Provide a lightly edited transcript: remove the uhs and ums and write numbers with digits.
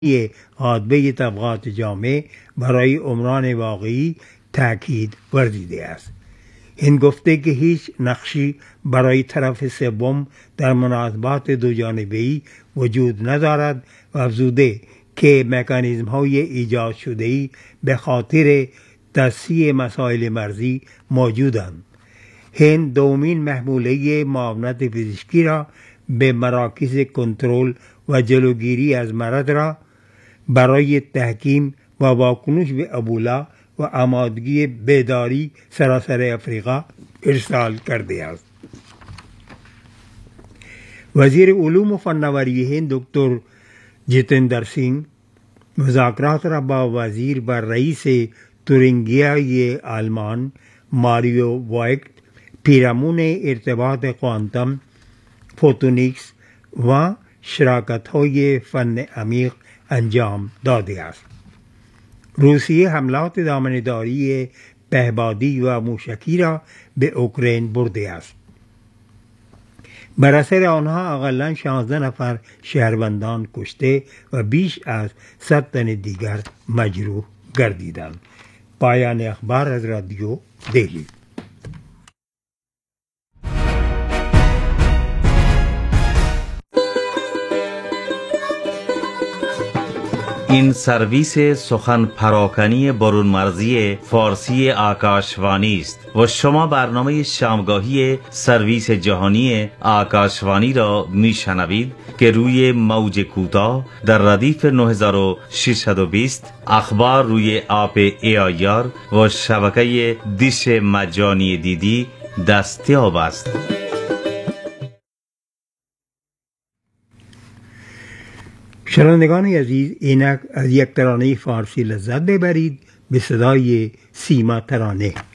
حادبه طبقات جامعه برای عمران واقعی تأکید ورزیده است. این گفته که هیچ نقشی برای طرف سوم در مناسبات دو جانبه‌ای وجود ندارد و افزوده که مکانیزم های ایجاد شده‌ای به خاطر تصحیح مسائل مرزی موجودند. هند دومین محموله معاونت پزشکی را به مراکز کنترل و جلوگیری از مرض را برای تحکیم و واکنش به ابولا و آمادگی بیداری سراسر افریقا ارسال کرده است. وزیر علوم و فناوری هند دکتر جتیندر سینگ مذاکرات را با وزیر و رئیس تورینگیای آلمان ماریو وایگت پیرامون ارتباط کوانتم، فوتونیکس و شراکت‌های فن عمیق انجام داده است. روسیه حملات دامنه‌داری پهپادی و موشکی را به اوکراین برده است. بر اثر آنها اقلاً 16 نفر شهروندان کشته و بیش از 100 تن دیگر مجروح گردیدند. پایان اخبار از رادیو دهلی. این سرویس سخن پراکنی برون مرزی فارسی آکاشوانی است و شما برنامه شامگاهی سرویس جهانی آکاشوانی را میشنوید که روی موج کوتاه در ردیف 9620 اخبار روی آپ AIR و شبکه دیش مجانی دیدی دستیاب است. شنوندگان عزیز، اینک از یک ترانه فارسی لذت ببرید به صدای سیما ترانه.